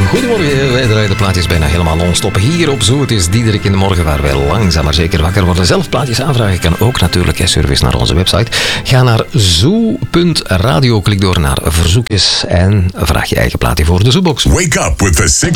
Goedemorgen, wij draaien de plaatjes bijna helemaal non-stop hier op Zo. Het is Diederik in de morgen waar wij langzaam maar zeker wakker worden. Zelf plaatjes aanvragen kan ook natuurlijk. Service naar onze website. Ga naar zo.radio, klik door naar verzoekjes en vraag je eigen plaatje voor de Zoebox. Wake up with the 6